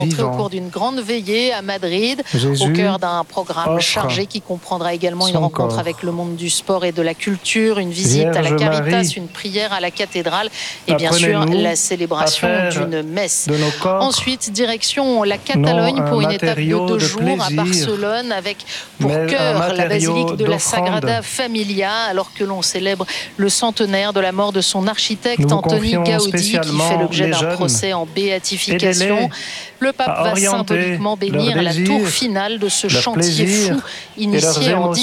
Au cours d'une grande veillée à Madrid, Jésus au cœur d'un programme chargé qui comprendra également une rencontre avec le monde du sport et de la culture, une visite à la Caritas, Marie, une prière à la cathédrale et bien sûr la célébration d'une messe. Ensuite, direction la Catalogne pour une étape de 2 jours à Barcelone avec pour cœur la basilique de la Sagrada Familia, alors que l'on célèbre le centenaire de la mort de son architecte Antoni Gaudi qui fait l'objet d'un procès en béatification. Le pape va symboliquement bénir la tour finale de ce chantier fou initié en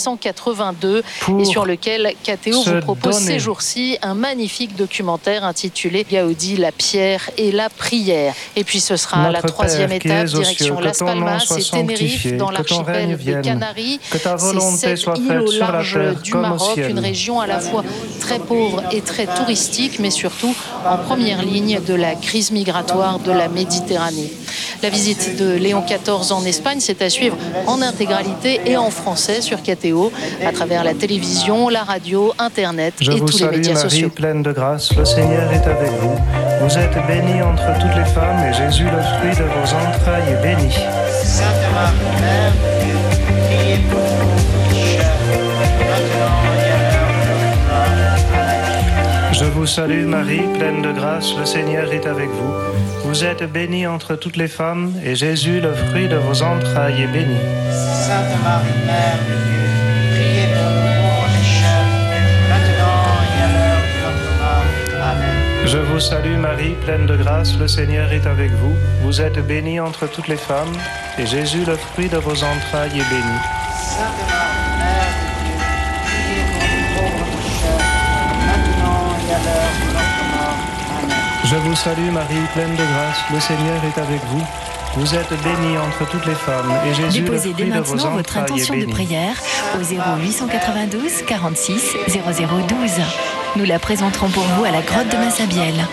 1882 et sur lequel KTO vous propose ces jours-ci un magnifique documentaire intitulé Gaudi, la pierre et la prière. Et puis ce sera la 3e étape, direction Las Palmas et Tenerife dans l'archipel des Canaries. Ces 7 îles au large du Maroc, une région à la fois très pauvre et très touristique, mais surtout en première ligne de la crise migratoire de la Méditerranée. La visite de Léon XIV en Espagne, c'est à suivre en intégralité et en français sur KTO, à travers la télévision, la radio, Internet et tous les médias sociaux. Marie, pleine de grâce, le Seigneur est avec vous. Vous êtes bénie entre toutes les femmes et Jésus, le fruit de vos entrailles, est béni. Sainte Marie, Mère de Dieu, priez pour nous pécheurs, maintenant et à l'heure de notre mort. Amen. Je vous salue Marie, pleine de grâce, le Seigneur est avec vous. Vous êtes bénie entre toutes les femmes, et Jésus, le fruit de vos entrailles, est béni. Sainte Marie, Mère de Dieu, priez pour nous pauvres pécheurs, maintenant et à l'heure de notre mort. Amen. Je vous salue Marie, pleine de grâce, le Seigneur est avec vous. Vous êtes bénie entre toutes les femmes, et Jésus, le fruit de vos entrailles, est béni. Sainte Marie, Mère de Dieu, priez pour nous pauvres pécheurs, maintenant et à l'heure de notre mort. Amen. Je vous salue Marie, pleine de grâce, le Seigneur est avec vous. Vous êtes bénie entre toutes les femmes, et Jésus, Déposez le dès fruit de vos maintenant votre entrailles, est intention de béni. prière au 0892 46 0012. Nous la présenterons pour vous à la grotte de Massabielle.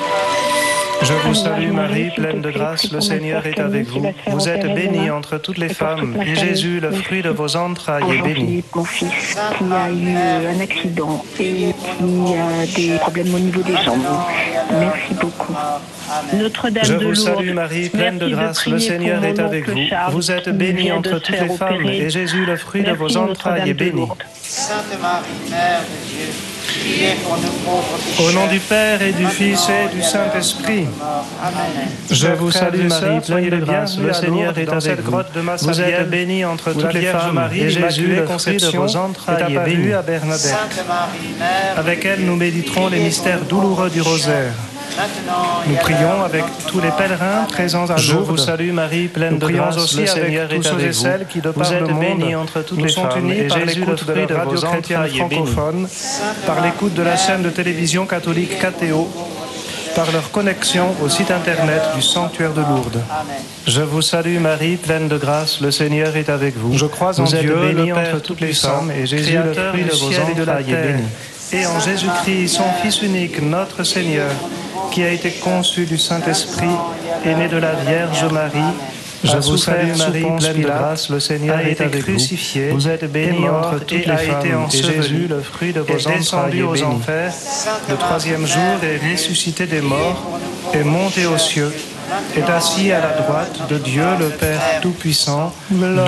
Je vous salue Marie, pleine de grâce, le Seigneur est avec vous. Vous êtes bénie entre toutes les femmes, et Jésus, le fruit de vos entrailles, est béni. Mon fils qui a eu un accident et qui a des problèmes au niveau des jambes. Merci beaucoup. Je vous salue Marie, pleine de grâce, le Seigneur est avec vous. Vous êtes bénie entre toutes les femmes, et Jésus, le fruit de vos entrailles, est béni. Sainte Marie, Mère de Dieu, priez pour nous pauvres pécheurs. Au nom du Père et du Fils et du Saint-Esprit. Amen. Je vous salue Marie, pleine de grâce, le Seigneur est avec vous. Vous êtes bénie entre toutes les femmes, et Jésus, le fruit de vos entrailles, est béni. Sainte Marie, Mère, Avec elle, nous méditerons les mystères douloureux du rosaire. maintenant et Nous à prions l'heure avec tous les pèlerins présents à Lourdes. Je vous salue Marie, pleine de grâce, aussi le Seigneur est avec vous. Celles qui, de par le monde, bénie entre toutes les femmes, unis par l'écoute de la radio chrétienne francophone, par l'écoute de la chaîne de télévision catholique KTO, par leur connexion au site internet du sanctuaire de Lourdes. Je vous salue Marie, pleine de grâce, le Seigneur est avec vous. Je crois en Dieu, béni entre toutes les femmes, et Jésus, le fruit de vos entrailles, est béni. Et en Jésus-Christ, son Fils unique, notre Seigneur, qui a été conçu du Saint-Esprit et né de la Vierge Marie, je vous salue Marie, pleine de grâce, le Seigneur est avec vous. Vous êtes bénie entre toutes les femmes, et Jésus, le fruit de vos entrailles, est béni. Enfers, le 3e jour est ressuscité des morts, est monté aux cieux, est assis à la droite de Dieu le Père Tout-Puissant,